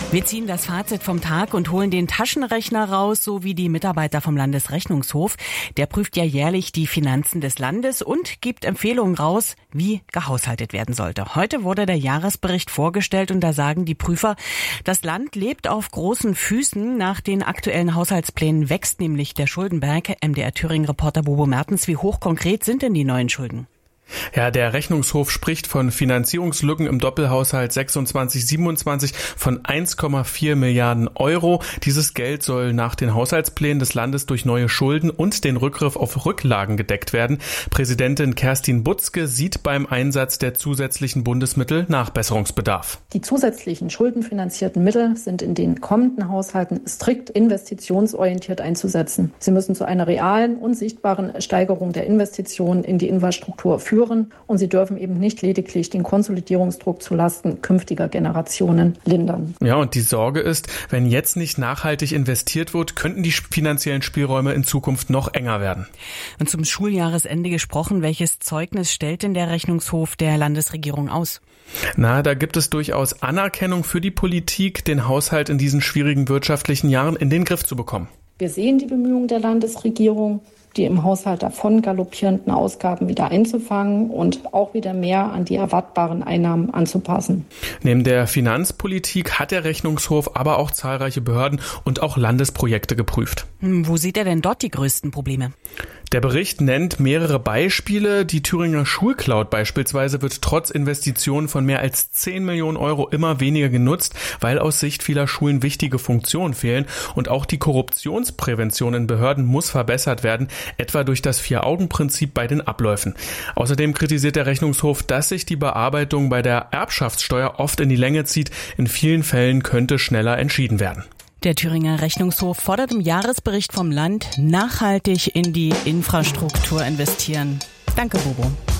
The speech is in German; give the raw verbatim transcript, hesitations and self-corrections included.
Wir ziehen das Fazit vom Tag und holen den Taschenrechner raus, so wie die Mitarbeiter vom Landesrechnungshof. Der prüft ja jährlich die Finanzen des Landes und gibt Empfehlungen raus, wie gehaushaltet werden sollte. Heute wurde der Jahresbericht vorgestellt und da sagen die Prüfer, das Land lebt auf großen Füßen. Nach den aktuellen Haushaltsplänen wächst nämlich der Schuldenberg. M D R Thüringen-Reporter Bobo Mertens, wie hoch konkret sind denn die neuen Schulden? Ja, der Rechnungshof spricht von Finanzierungslücken im Doppelhaushalt sechsundzwanzig siebenundzwanzig von eins Komma vier Milliarden Euro. Dieses Geld soll nach den Haushaltsplänen des Landes durch neue Schulden und den Rückgriff auf Rücklagen gedeckt werden. Präsidentin Kerstin Butzke sieht beim Einsatz der zusätzlichen Bundesmittel Nachbesserungsbedarf. Die zusätzlichen schuldenfinanzierten Mittel sind in den kommenden Haushalten strikt investitionsorientiert einzusetzen. Sie müssen zu einer realen und sichtbaren Steigerung der Investitionen in die Infrastruktur führen. Und sie dürfen eben nicht lediglich den Konsolidierungsdruck zulasten künftiger Generationen lindern. Ja, und die Sorge ist, wenn jetzt nicht nachhaltig investiert wird, könnten die finanziellen Spielräume in Zukunft noch enger werden. Und zum Schuljahresende gesprochen, welches Zeugnis stellt denn der Rechnungshof der Landesregierung aus? Na, da gibt es durchaus Anerkennung für die Politik, den Haushalt in diesen schwierigen wirtschaftlichen Jahren in den Griff zu bekommen. Wir sehen die Bemühungen der Landesregierung, die im Haushalt davon galoppierenden Ausgaben wieder einzufangen und auch wieder mehr an die erwartbaren Einnahmen anzupassen. Neben der Finanzpolitik hat der Rechnungshof aber auch zahlreiche Behörden und auch Landesprojekte geprüft. Wo sieht er denn dort die größten Probleme? Der Bericht nennt mehrere Beispiele. Die Thüringer Schulcloud beispielsweise wird trotz Investitionen von mehr als zehn Millionen Euro immer weniger genutzt, weil aus Sicht vieler Schulen wichtige Funktionen fehlen. Und auch die Korruptionsprävention in Behörden muss verbessert werden, etwa durch das Vier-Augen-Prinzip bei den Abläufen. Außerdem kritisiert der Rechnungshof, dass sich die Bearbeitung bei der Erbschaftssteuer oft in die Länge zieht. In vielen Fällen könnte schneller entschieden werden. Der Thüringer Rechnungshof fordert im Jahresbericht vom Land, nachhaltig in die Infrastruktur investieren. Danke, Bobo.